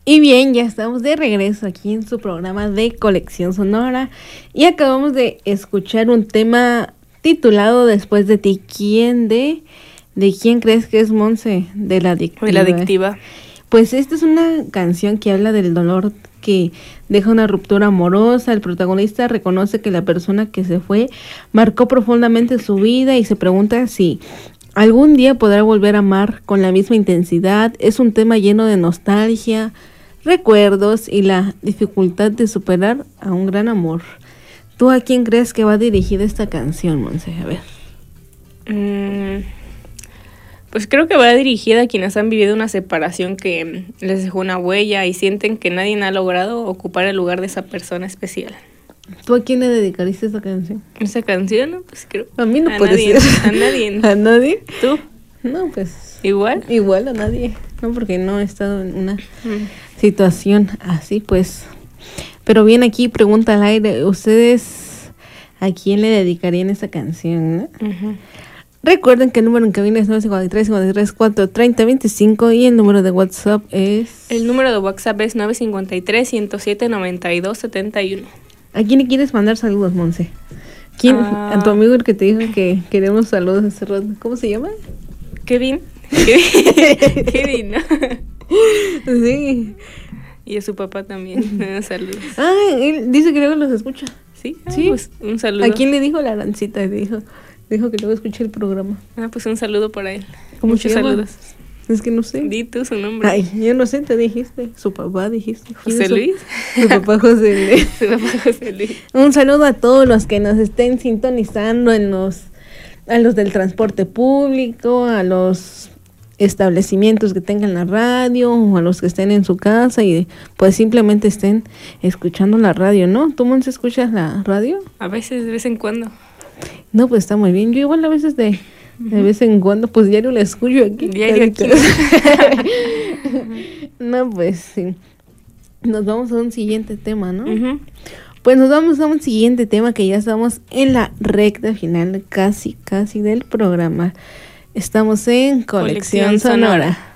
Y bien, ya estamos de regreso aquí en su programa de Colección Sonora y acabamos de escuchar un tema titulado Después de ti. ¿De quién crees que es, Monse? De La Adictiva. De La Adictiva. Pues esta es una canción que habla del dolor que deja una ruptura amorosa. El protagonista reconoce que la persona que se fue marcó profundamente su vida y se pregunta si algún día podrá volver a amar con la misma intensidad. Es un tema lleno de nostalgia, recuerdos y la dificultad de superar a un gran amor. ¿Tú a quién crees que va dirigida esta canción, Monse? A ver. Pues creo que va dirigida a quienes han vivido una separación que les dejó una huella y sienten que nadie ha logrado ocupar el lugar de esa persona especial. ¿Tú a quién le dedicarías esta canción? ¿Esa canción? No, pues creo. A mí no a puede nadie, ser. A nadie. ¿A nadie? ¿Tú? No, pues... ¿Igual? Igual a nadie. No, porque no he estado en una situación así, pues. Pero bien, aquí pregunta al aire, ¿ustedes a quién le dedicarían esta canción? ¿No? Recuerden que el número en cabina es 953-534-3025 y el número de WhatsApp es... El número de WhatsApp es 953-107-9271. ¿A quién le quieres mandar saludos, Monse? ¿Quién? A tu amigo el que te dijo que queremos saludos hace rato. ¿Cómo se llama? Kevin, ¿no? Sí. Y a su papá también. Saludos. Ah, él dice que luego los escucha. ¿Sí? Sí. Pues un saludo. ¿A quién le dijo? La Arancita. Dijo que luego escuché el programa. Pues un saludo por él. ¿Cómo Muchos se llama? saludos. Es que no sé. Di tú su nombre. Ay, yo no sé, te dijiste. Su papá dijiste. ¿José Luis? Su papá José Luis. Su papá José Luis. Un saludo a todos los que nos estén sintonizando a los del transporte público, a los establecimientos que tengan la radio o a los que estén en su casa y pues simplemente estén escuchando la radio, ¿no? ¿Tú, Monse, escuchas la radio? A veces, de vez en cuando. No, pues está muy bien. Yo igual a veces de vez en cuando, pues diario la escucho aquí. Diario aquí. No, pues sí. Nos vamos a un siguiente tema, ¿no? Pues nos vamos a un siguiente tema que ya estamos en la recta final casi del programa. Estamos en Colección Sonora.